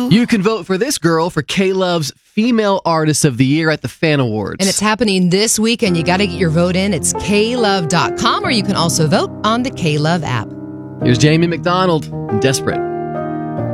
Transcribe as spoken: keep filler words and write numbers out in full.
You can vote for this girl for K-Love's Female Artist of the Year at the Fan Awards. And it's happening this week, and you got to get your vote in. It's K love dot com, or you can also vote on the K-Love app. Here's Jamie McDonald in Desperate.